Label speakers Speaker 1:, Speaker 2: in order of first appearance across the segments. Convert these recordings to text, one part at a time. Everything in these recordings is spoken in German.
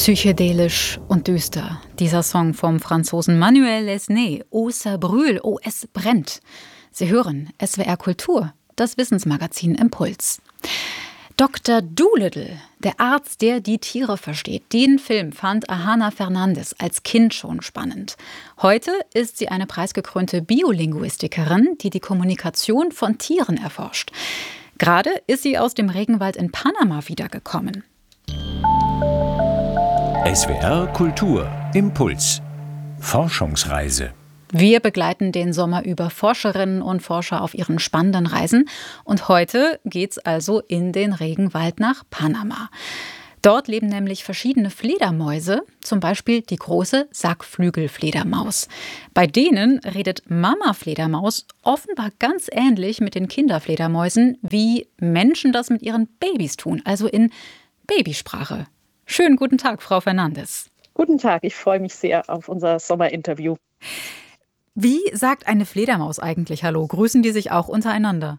Speaker 1: Psychedelisch und düster. Dieser Song vom Franzosen Manuel Lesné, Oh ça brûle, oh es brennt. Sie hören SWR Kultur, das Wissensmagazin Impuls. Dr. Dolittle, der Arzt, der die Tiere versteht. Den Film fand Ahana Fernandez als Kind schon spannend. Heute ist sie eine preisgekrönte Biolinguistikerin, die die Kommunikation von Tieren erforscht. Gerade ist sie aus dem Regenwald in Panama wiedergekommen.
Speaker 2: SWR Kultur Impuls. Forschungsreise.
Speaker 1: Wir begleiten den Sommer über Forscherinnen und Forscher auf ihren spannenden Reisen. Und heute geht's also in den Regenwald nach Panama. Dort leben nämlich verschiedene Fledermäuse, zum Beispiel die große Sackflügelfledermaus. Bei denen redet Mama-Fledermaus offenbar ganz ähnlich mit den Kinderfledermäusen, wie Menschen das mit ihren Babys tun, also in Babysprache. Schönen guten Tag, Frau Fernandez.
Speaker 3: Guten Tag, ich freue mich sehr auf unser Sommerinterview.
Speaker 1: Wie sagt eine Fledermaus eigentlich Hallo? Grüßen die sich auch untereinander?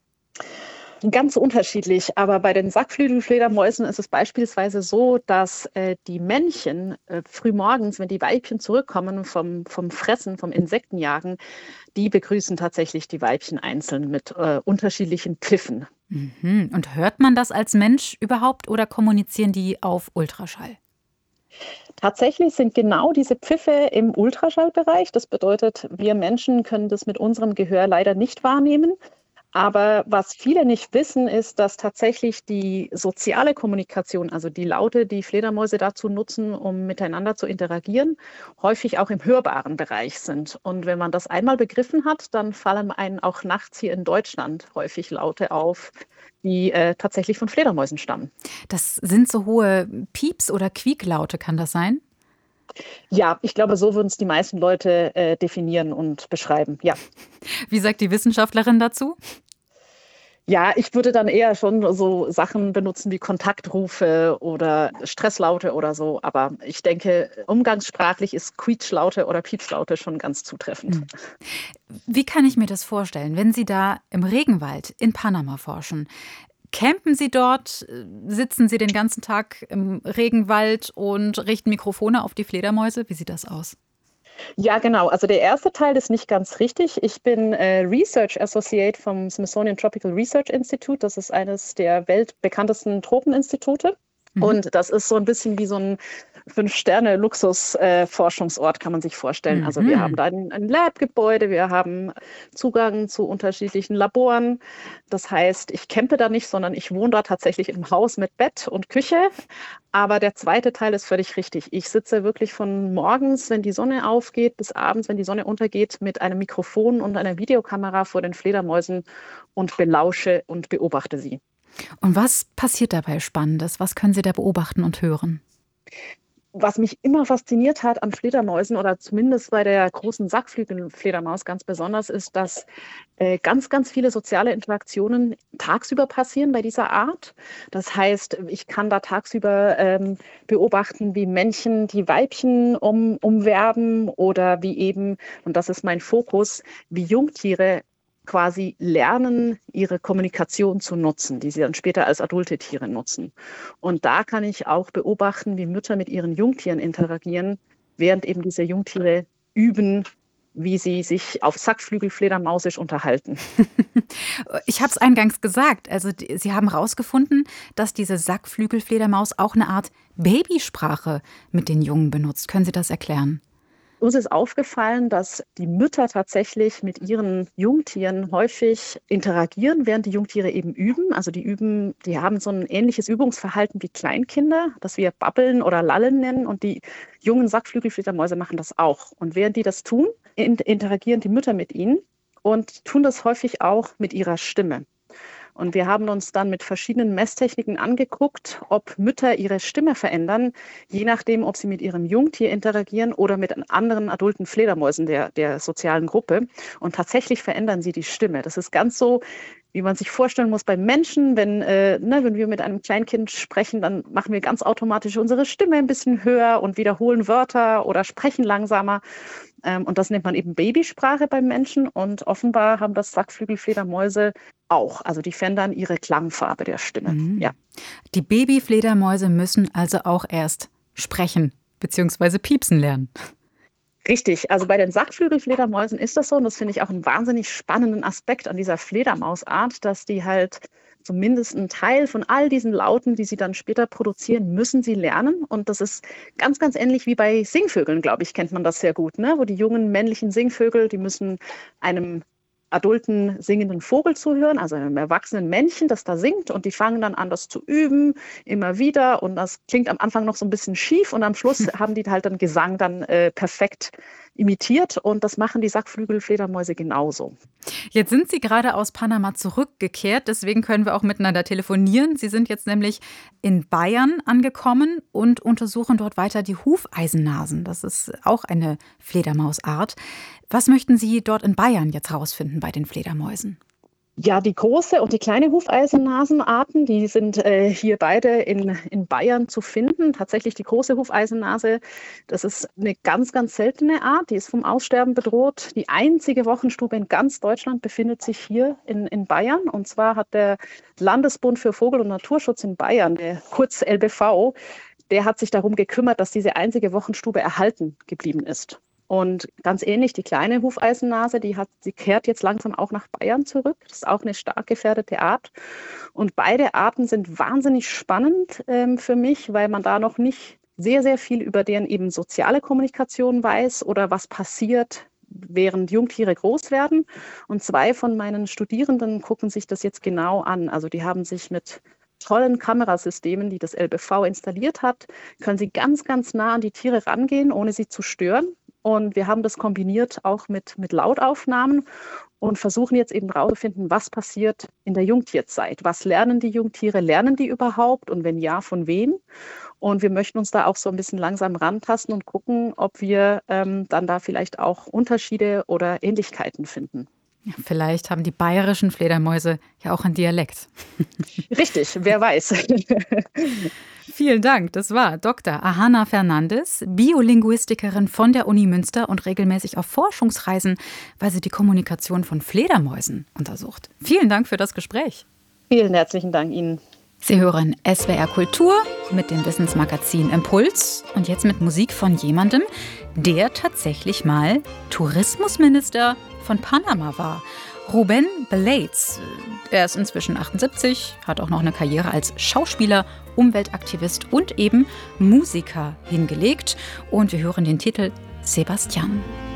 Speaker 3: Ganz unterschiedlich, aber bei den Sackflügelfledermäusen ist es beispielsweise so, dass die Männchen frühmorgens, wenn die Weibchen zurückkommen vom Fressen, vom Insektenjagen, die begrüßen tatsächlich die Weibchen einzeln mit unterschiedlichen Pfiffen.
Speaker 1: Mhm. Und hört man das als Mensch überhaupt oder kommunizieren die auf Ultraschall?
Speaker 3: Tatsächlich sind genau diese Pfiffe im Ultraschallbereich. Das bedeutet, wir Menschen können das mit unserem Gehör leider nicht wahrnehmen. Aber was viele nicht wissen, ist, dass tatsächlich die soziale Kommunikation, also die Laute, die Fledermäuse dazu nutzen, um miteinander zu interagieren, häufig auch im hörbaren Bereich sind. Und wenn man das einmal begriffen hat, dann fallen einem auch nachts hier in Deutschland häufig Laute auf, die tatsächlich von Fledermäusen stammen.
Speaker 1: Das sind so hohe Pieps- oder Quieklaute, kann das sein?
Speaker 3: Ja, ich glaube, so würden es die meisten Leute definieren und beschreiben, ja.
Speaker 1: Wie sagt die Wissenschaftlerin dazu?
Speaker 3: Ja, ich würde dann eher schon so Sachen benutzen wie Kontaktrufe oder Stresslaute oder so. Aber ich denke, umgangssprachlich ist Quietschlaute oder Piepslaute schon ganz zutreffend.
Speaker 1: Wie kann ich mir das vorstellen, wenn Sie da im Regenwald in Panama forschen? Campen Sie dort? Sitzen Sie den ganzen Tag im Regenwald und richten Mikrofone auf die Fledermäuse? Wie sieht das aus?
Speaker 3: Ja, genau. Also der erste Teil ist nicht ganz richtig. Ich bin Research Associate vom Smithsonian Tropical Research Institute. Das ist eines der weltbekanntesten Tropeninstitute. Und das ist so ein bisschen wie so ein 5-Sterne-Luxus-Forschungsort, kann man sich vorstellen. Also wir haben da ein Lab-Gebäude, wir haben Zugang zu unterschiedlichen Laboren. Das heißt, ich campe da nicht, sondern ich wohne da tatsächlich im Haus mit Bett und Küche. Aber der zweite Teil ist völlig richtig. Ich sitze wirklich von morgens, wenn die Sonne aufgeht, bis abends, wenn die Sonne untergeht, mit einem Mikrofon und einer Videokamera vor den Fledermäusen und belausche und beobachte sie.
Speaker 1: Und was passiert dabei Spannendes? Was können Sie da beobachten und hören?
Speaker 3: Was mich immer fasziniert hat an Fledermäusen oder zumindest bei der großen Sackflügelfledermaus ganz besonders ist, dass ganz, ganz viele soziale Interaktionen tagsüber passieren bei dieser Art. Das heißt, ich kann da tagsüber beobachten, wie Männchen die Weibchen umwerben oder wie eben, und das ist mein Fokus, wie Jungtiere quasi lernen, ihre Kommunikation zu nutzen, die sie dann später als adulte Tiere nutzen. Und da kann ich auch beobachten, wie Mütter mit ihren Jungtieren interagieren, während eben diese Jungtiere üben, wie sie sich auf Sackflügelfledermausisch unterhalten.
Speaker 1: Ich habe es eingangs gesagt. Also Sie haben herausgefunden, dass diese Sackflügelfledermaus auch eine Art Babysprache mit den Jungen benutzt. Können Sie das erklären?
Speaker 3: Uns ist aufgefallen, dass die Mütter tatsächlich mit ihren Jungtieren häufig interagieren, während die Jungtiere eben üben. Also die haben so ein ähnliches Übungsverhalten wie Kleinkinder, das wir Babbeln oder Lallen nennen. Und die jungen Sackflügelfledermäuse machen das auch. Und während die das tun, interagieren die Mütter mit ihnen und tun das häufig auch mit ihrer Stimme. Und wir haben uns dann mit verschiedenen Messtechniken angeguckt, ob Mütter ihre Stimme verändern, je nachdem, ob sie mit ihrem Jungtier interagieren oder mit anderen adulten Fledermäusen der sozialen Gruppe. Und tatsächlich verändern sie die Stimme. Das ist ganz so, wie man sich vorstellen muss bei Menschen, wenn wir mit einem Kleinkind sprechen, dann machen wir ganz automatisch unsere Stimme ein bisschen höher und wiederholen Wörter oder sprechen langsamer. Und das nennt man eben Babysprache beim Menschen. Und offenbar haben das Sackflügelfledermäuse auch. Also die verändern ihre Klangfarbe der Stimme.
Speaker 1: Mhm.
Speaker 3: Ja.
Speaker 1: Die Babyfledermäuse müssen also auch erst sprechen bzw. piepsen lernen.
Speaker 3: Richtig, also bei den Sackflügelfledermäusen ist das so und das finde ich auch einen wahnsinnig spannenden Aspekt an dieser Fledermausart, dass die halt zumindest einen Teil von all diesen Lauten, die sie dann später produzieren, müssen sie lernen. Und das ist ganz, ganz ähnlich wie bei Singvögeln, glaube ich, kennt man das sehr gut, ne? Wo die jungen männlichen Singvögel, die müssen einem adulten singenden Vogel zuhören, also einem erwachsenen Männchen, das da singt und die fangen dann an, das zu üben, immer wieder und das klingt am Anfang noch so ein bisschen schief und am Schluss haben die halt den Gesang dann perfekt imitiert und das machen die Sackflügelfledermäuse genauso.
Speaker 1: Jetzt sind Sie gerade aus Panama zurückgekehrt, deswegen können wir auch miteinander telefonieren. Sie sind jetzt nämlich in Bayern angekommen und untersuchen dort weiter die Hufeisennasen. Das ist auch eine Fledermausart. Was möchten Sie dort in Bayern jetzt rausfinden bei den Fledermäusen?
Speaker 3: Ja, die große und die kleine Hufeisennasenarten, die sind hier beide in Bayern zu finden. Tatsächlich die große Hufeisennase, das ist eine ganz, ganz seltene Art, die ist vom Aussterben bedroht. Die einzige Wochenstube in ganz Deutschland befindet sich hier in Bayern. Und zwar hat der Landesbund für Vogel- und Naturschutz in Bayern, der kurz LBV, der hat sich darum gekümmert, dass diese einzige Wochenstube erhalten geblieben ist. Und ganz ähnlich, die kleine Hufeisennase, die kehrt jetzt langsam auch nach Bayern zurück. Das ist auch eine stark gefährdete Art. Und beide Arten sind wahnsinnig spannend für mich, weil man da noch nicht sehr, sehr viel über deren eben soziale Kommunikation weiß oder was passiert, während Jungtiere groß werden. Und 2 von meinen Studierenden gucken sich das jetzt genau an. Also die haben sich mit tollen Kamerasystemen, die das LBV installiert hat, können sie ganz, ganz nah an die Tiere rangehen, ohne sie zu stören. Und wir haben das kombiniert auch mit Lautaufnahmen und versuchen jetzt eben herauszufinden, was passiert in der Jungtierzeit. Was lernen die Jungtiere? Lernen die überhaupt? Und wenn ja, von wem? Und wir möchten uns da auch so ein bisschen langsam rantasten und gucken, ob wir dann da vielleicht auch Unterschiede oder Ähnlichkeiten finden.
Speaker 1: Ja, vielleicht haben die bayerischen Fledermäuse ja auch einen Dialekt.
Speaker 3: Richtig, wer weiß.
Speaker 1: Vielen Dank. Das war Dr. Ahana Fernandes, Biolinguistikerin von der Uni Münster und regelmäßig auf Forschungsreisen, weil sie die Kommunikation von Fledermäusen untersucht. Vielen Dank für das Gespräch.
Speaker 3: Vielen herzlichen Dank Ihnen.
Speaker 1: Sie hören SWR Kultur mit dem Wissensmagazin Impuls und jetzt mit Musik von jemandem, der tatsächlich mal Tourismusminister von Panama war. Rubén Blades. Er ist inzwischen 78, hat auch noch eine Karriere als Schauspieler, Umweltaktivist und eben Musiker hingelegt. Und wir hören den Titel Sebastian.